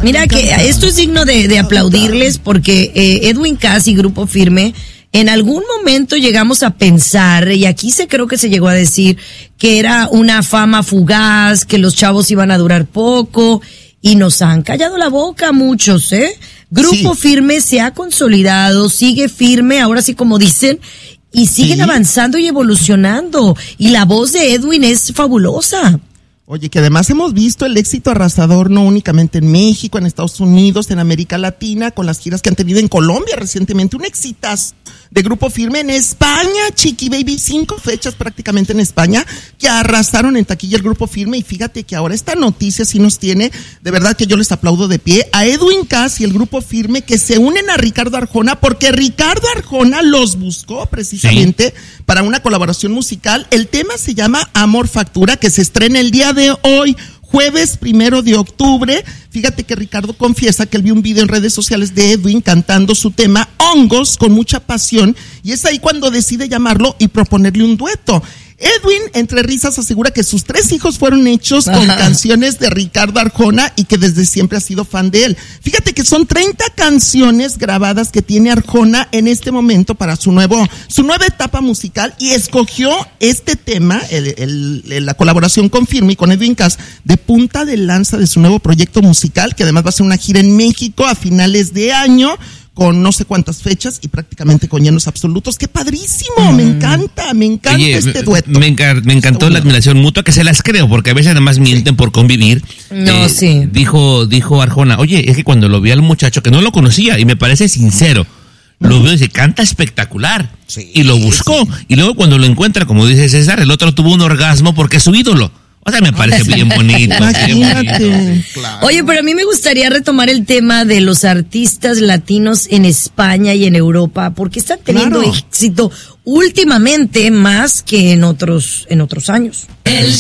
Mira que esto es digno de aplaudirles porque Edwin Cass y Grupo Firme en algún momento llegamos a pensar, y aquí creo que se llegó a decir, que era una fama fugaz, que los chavos iban a durar poco, y nos han callado la boca muchos, Grupo Firme se ha consolidado, sigue firme, ahora sí como dicen, y siguen avanzando y evolucionando, y la voz de Edwin es fabulosa. Oye, que además hemos visto el éxito arrasador no únicamente en México, en Estados Unidos, en América Latina, con las giras que han tenido en Colombia recientemente, un exitazo de Grupo Firme en España, Chiqui Baby, 5 fechas prácticamente en España, que arrasaron en taquilla el Grupo Firme, y fíjate que ahora esta noticia sí nos tiene, de verdad que yo les aplaudo de pie, a Edwin Cass y el Grupo Firme que se unen a Ricardo Arjona, porque Ricardo Arjona los buscó precisamente para una colaboración musical. El tema se llama Amor Factura, que se estrena el día de hoy, jueves 1 de octubre. Fíjate que Ricardo confiesa que él vio un video en redes sociales de Edwin cantando su tema Hongos con mucha pasión, y es ahí cuando decide llamarlo y proponerle un dueto. Edwin, entre risas, asegura que sus 3 hijos fueron hechos con canciones de Ricardo Arjona y que desde siempre ha sido fan de él. Fíjate que son 30 canciones grabadas que tiene Arjona en este momento para su nueva etapa musical, y escogió este tema, la colaboración con Firme y con Edwin Cass, de punta de lanza de su nuevo proyecto musical, que además va a ser una gira en México a finales de año, con no sé cuántas fechas y prácticamente con llenos absolutos. ¡Qué padrísimo! Me encanta Oye, este dueto. Me encantó la admiración mutua, que se las creo, porque a veces además mienten por convivir. No, Dijo Arjona, oye, es que cuando lo vi al muchacho, que no lo conocía, y me parece sincero, lo veo y dice, canta espectacular. Y lo buscó. Y luego cuando lo encuentra, como dice César, el otro tuvo un orgasmo porque es su ídolo. O sea, me parece bien bonito. Imagínate. Claro. Oye, pero a mí me gustaría retomar el tema de los artistas latinos en España y en Europa, porque están teniendo éxito últimamente más que en otros años.